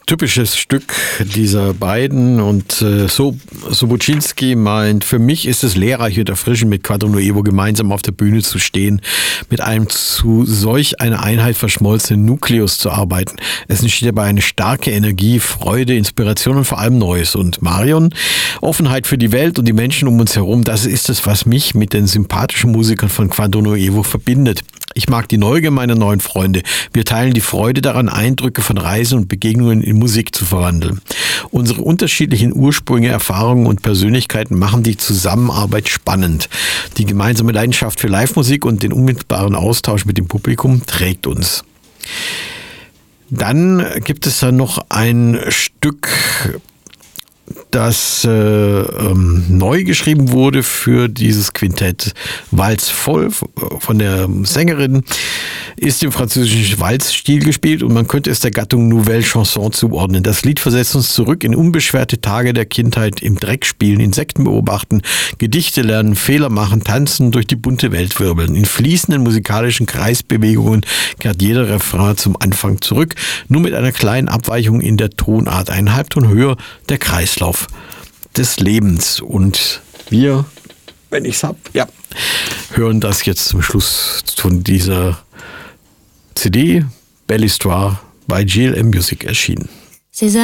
typisches Stück dieser beiden und Sobocinski meint, für mich ist es lehrreich und erfrischend, mit Quadro Nuevo gemeinsam auf der Bühne zu stehen, mit einem zu solch einer Einheit verschmolzenen Nukleus zu arbeiten. Es entsteht dabei eine starke Energie, Freude, Inspiration und vor allem Neues. Und Marion, Offenheit für die Welt und die Menschen um uns herum, das ist es, was mich mit den sympathischen Musikern von Quadro Nuevo verbindet. Ich mag die Neugier meiner neuen Freunde. Wir teilen die Freude daran, Eindrücke von Reisen und Begegnungen in Musik zu verwandeln. Unsere unterschiedlichen Ursprünge, Erfahrungen und Persönlichkeiten machen die Zusammenarbeit spannend. Die gemeinsame Leidenschaft für Live-Musik und den unmittelbaren Austausch mit dem Publikum trägt uns. Dann gibt es da noch ein Stück, das neu geschrieben wurde für dieses Quintett. Walz voll von der Sängerin, ist im französischen Walzstil gespielt und man könnte es der Gattung Nouvelle Chanson zuordnen. Das Lied versetzt uns zurück in unbeschwerte Tage der Kindheit, im Dreck spielen, Insekten beobachten, Gedichte lernen, Fehler machen, tanzen, durch die bunte Welt wirbeln. In fließenden musikalischen Kreisbewegungen kehrt jeder Refrain zum Anfang zurück, nur mit einer kleinen Abweichung in der Tonart. Ein Halbton höher, der Kreislauf des Lebens. Und wir, wenn ich's hab, hören das jetzt zum Schluss von dieser CD, Belle Histoire, bei GLM Music erschienen.